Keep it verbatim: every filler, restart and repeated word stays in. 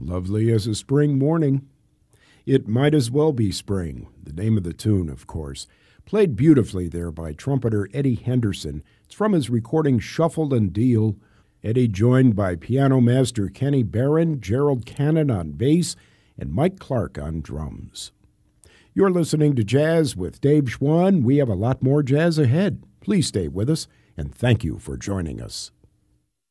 Lovely as a spring morning. It might as well be spring, the name of the tune, of course. Played beautifully there by trumpeter Eddie Henderson. It's from his recording Shuffle and Deal. Eddie joined by piano master Kenny Barron, Gerald Cannon on bass, and Mike Clark on drums. You're listening to Jazz with Dave Schwann. We have a lot more jazz ahead. Please stay with us, and thank you for joining us.